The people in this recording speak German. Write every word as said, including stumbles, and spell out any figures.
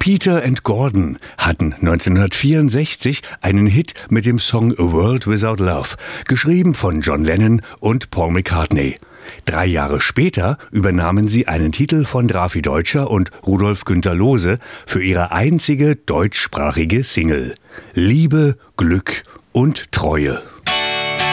Peter and Gordon hatten neunzehnhundertvierundsechzig einen Hit mit dem Song A World Without Love, geschrieben von John Lennon und Paul McCartney. Drei Jahre später übernahmen sie einen Titel von Drafi Deutscher und Rudolf Günter Loose für ihre einzige deutschsprachige Single: Liebe, Glück und Treue.